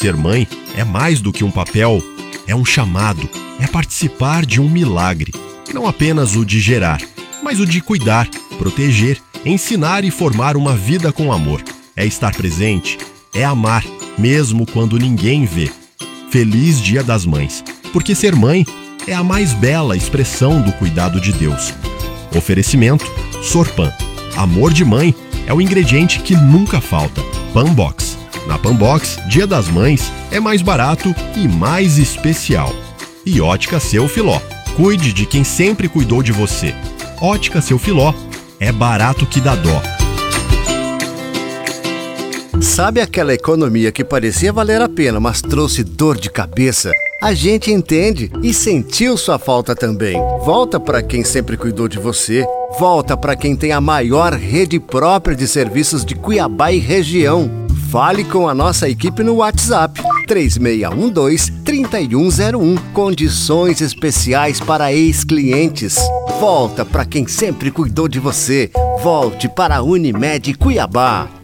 ser mãe é mais do que um papel, é um chamado, é participar de um milagre. Não apenas o de gerar, mas o de cuidar, proteger, ensinar e formar uma vida com amor. É estar presente, é amar, mesmo quando ninguém vê. Feliz Dia das Mães, porque ser mãe é a mais bela expressão do cuidado de Deus. Oferecimento Sorpan. Amor de mãe é o ingrediente que nunca falta. Panbox. Na Panbox, Dia das Mães é mais barato e mais especial. E Ótica Seu Filó. Cuide de quem sempre cuidou de você. Ótica Seu Filó. É barato que dá dó. Sabe aquela economia que parecia valer a pena, mas trouxe dor de cabeça? A gente entende e sentiu sua falta também. Volta para quem sempre cuidou de você. Volta para quem tem a maior rede própria de serviços de Cuiabá e região. Fale com a nossa equipe no WhatsApp 3612-3101. Condições especiais para ex-clientes. Volta para quem sempre cuidou de você. Volte para a Unimed Cuiabá.